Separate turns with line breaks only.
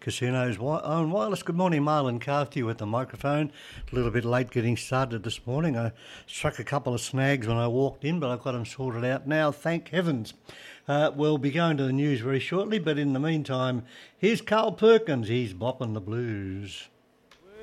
Casinos Own Wireless. Good morning, Marlon Carthew at the microphone. A little bit late getting started this morning. I struck a couple of snags when I walked in, but I've got them sorted out now, thank heavens. We'll be going to the news very shortly, but in the meantime, here's Carl Perkins. He's bopping the blues.